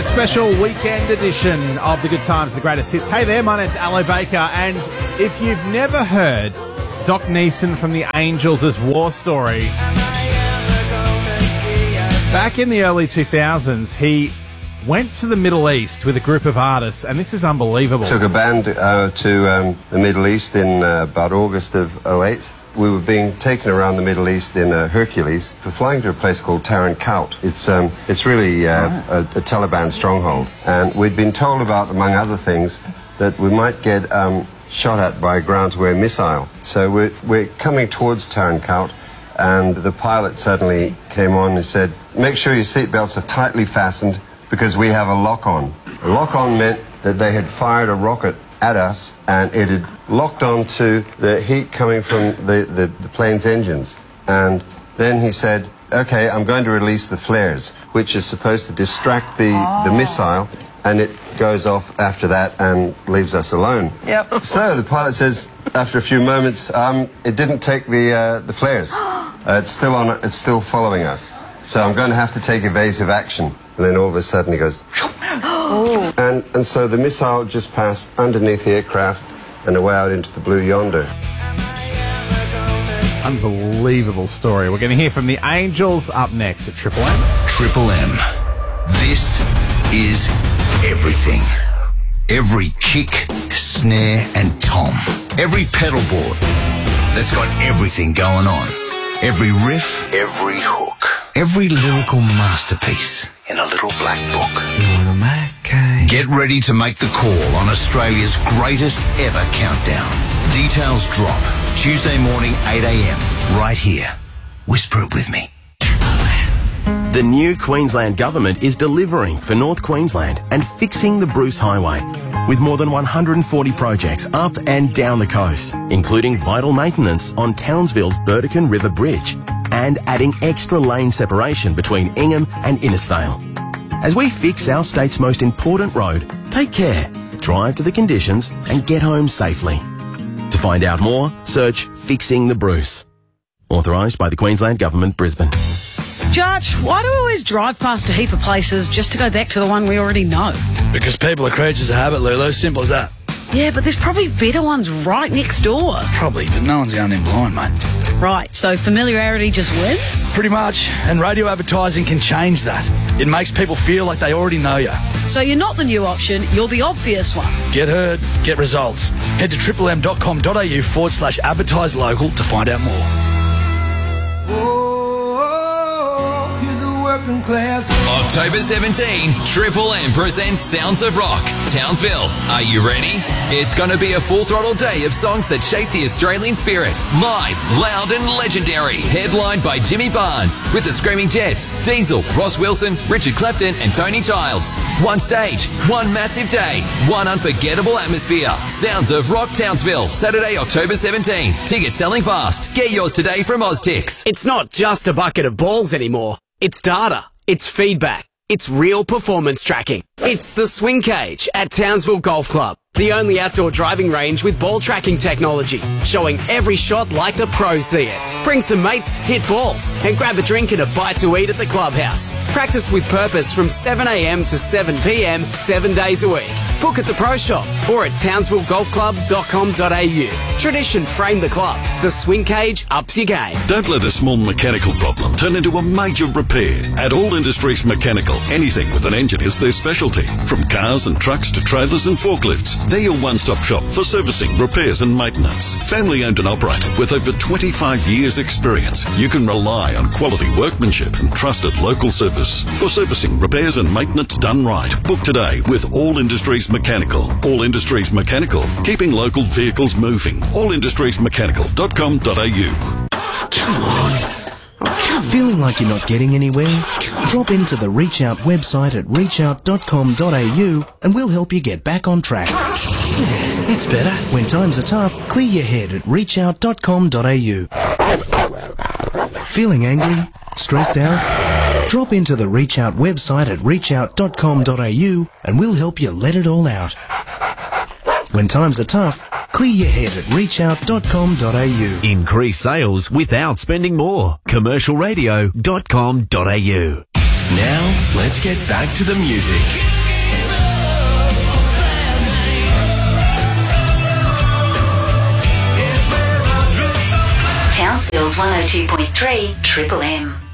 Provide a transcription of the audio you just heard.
A special weekend edition of The Good Times, The Greatest Hits. Hey there, my name's Aloe Baker, and if you've never heard Doc Neeson from the Angels' War Story, back in the early 2000s, he went to the Middle East with a group of artists, and this is unbelievable. Took a band to the Middle East in about August of 08. We were being taken around the Middle East in a Hercules. We're flying to a place called Tarin Kowt. It's really a Taliban stronghold. And we'd been told about, among other things, that we might get shot at by a ground-to-air missile. So we're coming towards Tarin Kowt, and the pilot suddenly came on and said, "Make sure your seatbelts are tightly fastened because we have a lock-on." A lock-on meant that they had fired a rocket at us, and it had locked onto the heat coming from the plane's engines. And then he said, "Okay, I'm going to release the flares," which is supposed to distract the missile, and it goes off after that and leaves us alone. Yep. So the pilot says, after a few moments, it didn't take the flares. It's still following us. So I'm going to have to take evasive action. And then all of a sudden he goes, and so the missile just passed underneath the aircraft and away out into the blue yonder. Unbelievable story. We're going to hear from the Angels up next at Triple M. Triple M. This is everything. Every kick, snare and tom. Every pedal board that's got everything going on. Every riff, every hook. Every lyrical masterpiece in a little black book. Get ready to make the call on Australia's greatest ever countdown. Details drop Tuesday morning 8 a.m. right here. Whisper it with me. The new Queensland Government is delivering for North Queensland and fixing the Bruce Highway with more than 140 projects up and down the coast, including vital maintenance on Townsville's Burdekin River Bridge and adding extra lane separation between Ingham and Innisfail. As we fix our state's most important road, take care, drive to the conditions and get home safely. To find out more, search Fixing the Bruce. Authorised by the Queensland Government, Brisbane. Judge, why do we always drive past a heap of places just to go back to the one we already know? Because people are creatures of habit, Lulu. Simple as that. Yeah, but there's probably better ones right next door. Probably, but no one's going in blind, mate. Right, so familiarity just wins? Pretty much, and radio advertising can change that. It makes people feel like they already know you. So you're not the new option, you're the obvious one. Get heard, get results. Head to triplem.com.au/advertise local to find out more. October 17, Triple M presents Sounds of Rock, Townsville. Are you ready? It's going to be a full-throttle day of songs that shape the Australian spirit. Live, loud and legendary. Headlined by Jimmy Barnes with the Screaming Jets, Diesel, Ross Wilson, Richard Clapton and Tony Childs. One stage, one massive day, one unforgettable atmosphere. Sounds of Rock Townsville, Saturday, October 17. Tickets selling fast. Get yours today from Oztix. It's not just a bucket of balls anymore. It's data. It's feedback. It's real performance tracking. It's the Swing Cage at Townsville Golf Club, the only outdoor driving range with ball tracking technology, showing every shot like the pros see it. Bring some mates, hit balls, and grab a drink and a bite to eat at the clubhouse. Practice with purpose from 7 a.m. to 7 p.m. 7 days a week. Book at the Pro Shop or at townsvillegolfclub.com.au. Tradition framed the club. The Swing Cage ups your game. Don't let a small mechanical problem turn into a major repair. At All Industries Mechanical, anything with an engine is their specialty. From cars and trucks to trailers and forklifts, they're your one-stop shop for servicing, repairs and maintenance. Family owned and operated with over 25 years experience. You can rely on quality workmanship and trusted local service. For servicing, repairs and maintenance done right, book today with All Industries Mechanical. All Industries Mechanical, keeping local vehicles moving. allindustriesmechanical.com.au. Come on. Feeling like you're not getting anywhere? Drop into the Reach Out website at reachout.com.au and we'll help you get back on track. It's better. When times are tough, clear your head at reachout.com.au. Feeling angry? Stressed out? Drop into the Reach Out website at reachout.com.au and we'll help you let it all out. When times are tough, clear your head at reachout.com.au. Increase sales without spending more. Commercialradio.com.au. Now, let's get back to the music. Townsville's 102.3 Triple M.